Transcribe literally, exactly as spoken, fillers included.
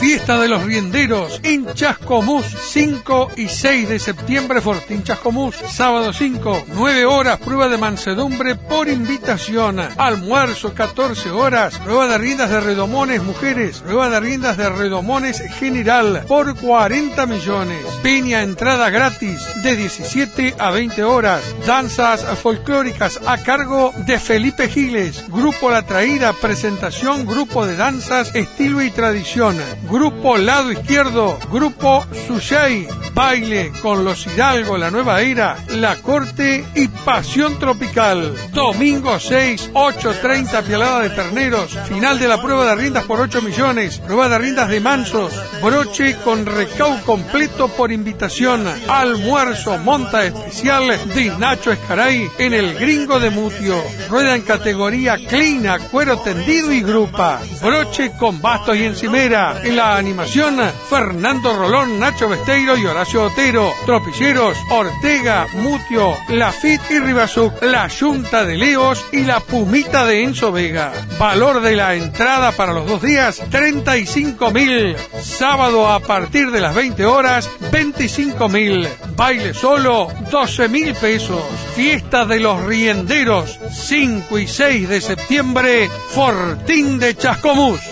Fiesta de los Rienderos en Chascomús, cinco y seis de septiembre, Fortín Chascomús. Sábado cinco, nueve horas, prueba de mansedumbre por invitación. Almuerzo, catorce horas, prueba de riendas de redomones mujeres, prueba de riendas de redomones general por cuarenta millones. Peña, entrada gratis de diecisiete a veinte horas. Danzas folclóricas a cargo de Felipe Giles. Grupo La Traída, presentación, grupo de danzas, estilo y tradición. Grupo Lado Izquierdo, Grupo Suyay, baile con los Hidalgo, La Nueva Era, La Corte y Pasión Tropical. Domingo seis, ocho treinta, Pialada de Terneros, final de la prueba de riendas por ocho millones, prueba de riendas de mansos, broche con recau completo por invitación, almuerzo, monta especial de Nacho Escaray en el Gringo de Mutio, rueda en categoría clina, cuero tendido y grupa, broche con bastos y encimera. En la animación, Fernando Rolón, Nacho Besteiro y Horacio Otero. Tropilleros, Ortega, Mutio, Lafit y Ribazuc, La Yunta de Leos y La Pumita de Enzo Vega. Valor de la entrada para los dos días, treinta y cinco mil. Sábado a partir de las veinte horas, veinticinco mil. Baile solo, doce mil pesos. Fiesta de los Rienderos, cinco y seis de septiembre, Fortín de Chascomús.